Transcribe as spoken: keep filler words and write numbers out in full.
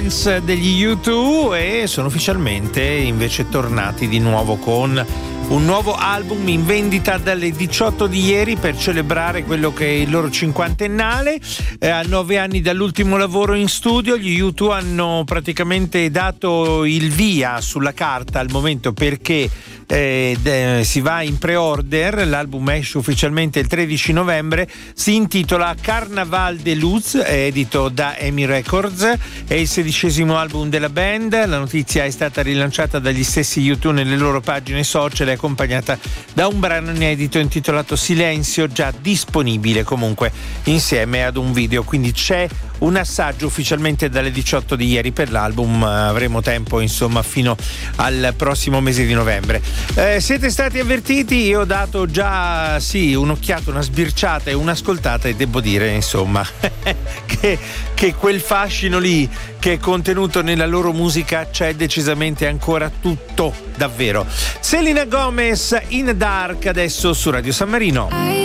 Dance degli U due, e sono ufficialmente invece tornati di nuovo con un nuovo album in vendita dalle diciotto di ieri per celebrare quello che è il loro cinquantennale. Eh, a nove anni dall'ultimo lavoro in studio, gli U due hanno praticamente dato il via sulla carta al momento, perché Eh, de, si va in pre-order. L'album esce ufficialmente il tredici novembre, si intitola Carnaval de Luz, è edito da EMI Records, è il sedicesimo album della band. La notizia è stata rilanciata dagli stessi U due nelle loro pagine social, è accompagnata da un brano inedito intitolato Silenzio, già disponibile comunque insieme ad un video, quindi c'è un assaggio ufficialmente dalle diciotto di ieri per l'album. Avremo tempo insomma fino al prossimo mese di novembre. Eh, siete stati avvertiti, io ho dato già sì un'occhiata, una sbirciata e un'ascoltata, e devo dire insomma che, che quel fascino lì che è contenuto nella loro musica c'è decisamente ancora tutto, davvero. Selena Gomez, In Dark, adesso su Radio San Marino.